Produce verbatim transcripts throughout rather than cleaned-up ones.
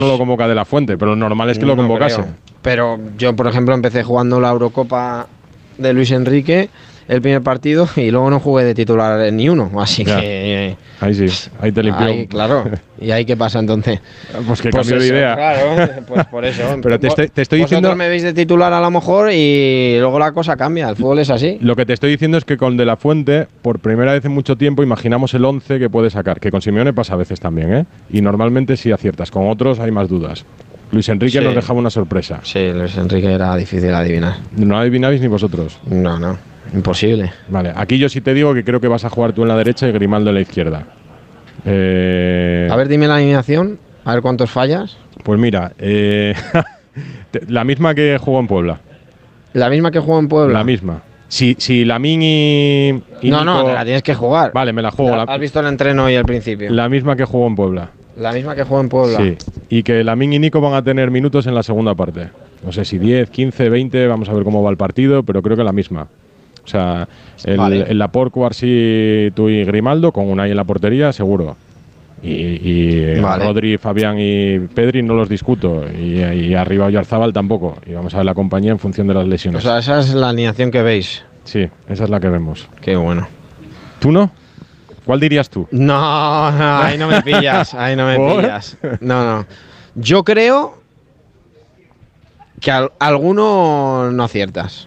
lo convoca De La Fuente, pero lo normal es que lo No convocase. creo. Pero yo, por ejemplo, empecé jugando la Eurocopa de Luis Enrique, el primer partido, y luego no jugué de titular ni uno, así Ya. que... Ahí sí, ahí te limpió. Ahí, claro. ¿Y ahí qué pasa entonces? Pues que Pues cambio de eso, idea. Claro, pues por eso. Pero te estoy, te estoy Vosotros diciendo... me veis de titular a lo mejor y luego la cosa cambia, el fútbol es así. Lo que te estoy diciendo es que con De La Fuente, por primera vez en mucho tiempo, imaginamos el once que puede sacar, que con Simeone pasa a veces también, ¿eh? Y normalmente sí aciertas, con otros hay más dudas. Luis Enrique Sí. nos dejaba una sorpresa. Sí, Luis Enrique era difícil adivinar. No adivinabais ni vosotros. No, no, imposible. Vale, aquí yo sí te digo que creo que vas a jugar tú en la derecha y Grimaldo en la izquierda. Eh, A ver, dime la alineación, a ver cuántos fallas. Pues mira, eh, te- la misma que jugó en Puebla. La misma que jugó en Puebla. La misma. Si, si Lamine y, y No, no, Nico- te la tienes que jugar. Vale, me la juego. ¿Has La, visto el entreno y el principio? la misma que jugó en Puebla. La misma que jugó en Puebla. Sí. Y que Lamine y Nico van a tener minutos en la segunda parte. No sé si diez, quince, veinte, vamos a ver cómo va el partido, pero creo que la misma. O sea, el, Vale. el Laporte, Cubarsí, tú y Grimaldo, con Unai en la portería, seguro. Y, y Vale. Rodri, Fabián y Pedri no los discuto. Y, y arriba Oyarzábal tampoco. Y vamos a ver la compañía en función de las O lesiones. sea, esa es la alineación que veis. Sí, esa es la que vemos. Qué bueno. ¿Tú no? ¿Cuál dirías tú? No, no, ahí no me pillas, ahí no me ¿Por? pillas. No, no. Yo creo que al- alguno no aciertas.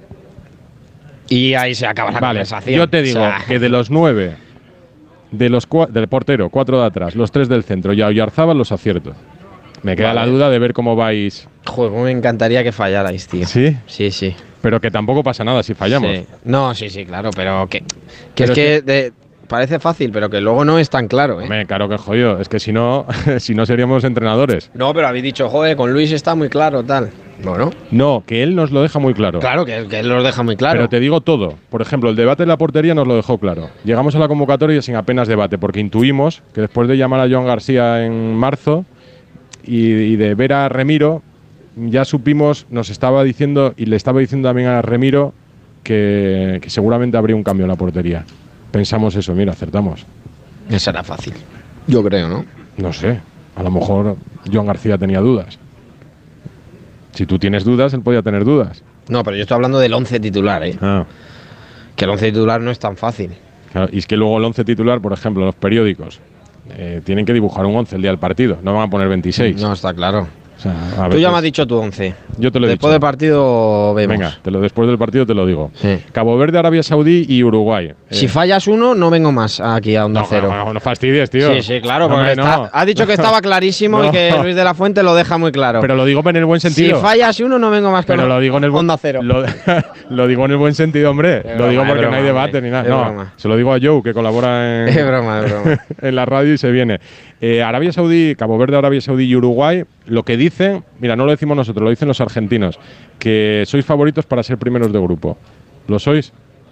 Y ahí se acaba la Vale, conversación. yo te digo O sea, que de los nueve, de los cua- del portero, cuatro de atrás, los tres del centro y a Oyarzábal los acierto. Me queda Vale. la duda de ver cómo vais. Joder, cómo me encantaría que fallarais, tío. ¿Sí? Sí, sí. Pero que tampoco pasa nada si fallamos. Sí. No, sí, sí, claro, pero que, que Pero es que de- parece fácil, pero que luego no es tan claro, ¿eh? Hombre, claro que jodido. Es que si no, si no seríamos entrenadores. No, pero habéis dicho, joder, con Luis está muy claro, tal. Bueno, No, que él nos lo deja muy claro. claro, que, que él los deja muy claro. Pero te digo todo. Por ejemplo, el debate de la portería nos lo dejó claro. Llegamos a la convocatoria sin apenas debate, porque intuimos que después de llamar a Joan García en marzo y, y de ver a Remiro, ya supimos, nos estaba diciendo, y le estaba diciendo también a Remiro, que, que seguramente habría un cambio en la portería. Pensamos eso, mira, acertamos. Eso era fácil. Yo creo, ¿no? No sé, a lo mejor Joan García tenía dudas. Si tú tienes dudas, él podía tener dudas. No, pero yo estoy hablando del once titular, ¿eh? Ah. Que el once titular no es tan fácil. Claro, y es que luego el once titular, por ejemplo, los periódicos, eh, tienen que dibujar un once el día del partido, no van a poner veintiséis. No, está claro. O sea, a Tú veces- ya me has dicho tu once. Yo te lo he Después dicho. del partido vemos. Venga, te lo, después del partido te lo digo. Sí. Cabo Verde, Arabia Saudí y Uruguay. Si Eh, fallas uno, no vengo más aquí a Onda no, Cero. no, no, no fastidies, tío. Sí, sí, claro, No, porque hombre, está- no. has dicho que estaba clarísimo y No. que Luis de la Fuente lo deja muy claro. Pero lo digo en el buen si sentido. fallas uno, no vengo más con Pero lo digo en el buen Onda Cero. Lo, lo digo en el buen sentido, hombre. Es lo broma, digo es porque broma, no hay debate hombre. ni nada. Es No, broma. se lo digo a Joe, que colabora en, Es broma, es broma. en la radio y se viene. Eh, Arabia Saudí, Cabo Verde, Arabia Saudí y Uruguay, lo que dicen, mira, no lo decimos nosotros, lo dicen los argentinos, que sois favoritos para ser primeros de grupo. ¿Lo sois?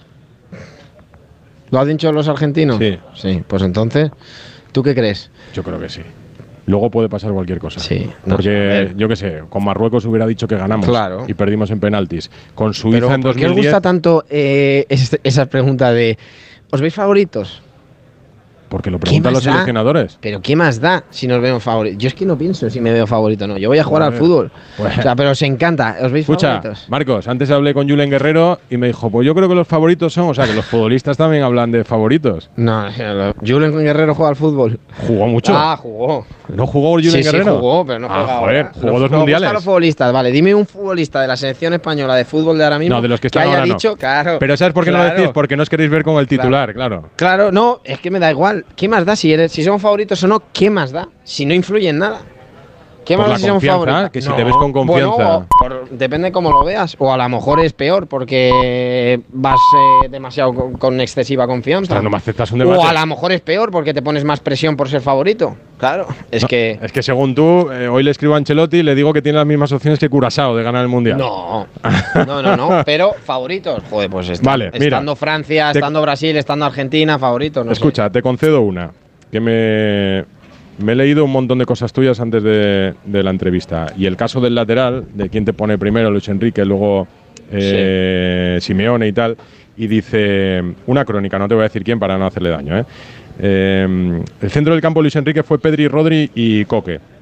¿Lo han dicho los argentinos? Sí. Sí, pues entonces, ¿tú qué crees? Yo creo que sí. Luego puede pasar cualquier cosa. Sí, no, Porque, a ver. yo qué sé, con Marruecos hubiera dicho que ganamos Claro. y perdimos en penaltis. Con Suiza Pero en ¿por qué os dos mil diez. gusta tanto eh, es- esa pregunta de ¿os veis favoritos? Porque lo ¿Qué preguntan más los da? seleccionadores. Pero ¿qué más da si nos vemos favoritos? Yo es que no pienso si me veo favorito o no. Yo voy a jugar al Bueno, fútbol. bueno. O sea, pero os encanta. ¿Os veis Escucha, favoritos? Marcos, antes hablé con Julen Guerrero y me dijo, pues yo creo que los favoritos son, o sea, que los futbolistas también hablan de favoritos. No, Julen Guerrero juega al fútbol. Jugó mucho. Ah, jugó. ¿No jugó Julen Sí, sí, Guerrero? jugó, pero no Ah, juega joder, ahora. jugó Nos- dos nos mundiales. gustan los futbolistas, vale. Dime un futbolista de la selección española de fútbol de ahora mismo No, de los que están haya ahora no. dicho, claro. Pero ¿sabes por qué no claro. lo decís? Porque no os queréis ver con el titular, claro. Claro, no, es que me da igual. ¿Qué más da si eres, si son favoritos o no? ¿Qué más da? Si no influye en nada. ¿Qué Por más la da si son confianza, favoritos? que si te ves con confianza. Bueno, o por- depende cómo lo veas. O a lo mejor es peor porque vas eh, demasiado con, con excesiva confianza. Ostras, no me aceptas un debate. O a lo mejor es peor porque te pones más presión por ser favorito. Claro, es No, que. Es que según tú, eh, hoy le escribo a Ancelotti y le digo que tiene las mismas opciones que Curazao de ganar el Mundial. No, no, no, no, pero favoritos. Joder, pues está, Vale, mira, estando Francia, te- estando Brasil, estando Argentina, favoritos. No sé. Escucha, te concedo una, que me, me he leído un montón de cosas tuyas antes de, de la entrevista. Y el caso del lateral, de quién te pone primero, Luis Enrique, luego eh, Simeone y tal, y dice, una crónica, no te voy a decir quién para no hacerle daño, ¿eh? Eh, el centro del campo Luis Enrique fue Pedri, Rodri y Coque.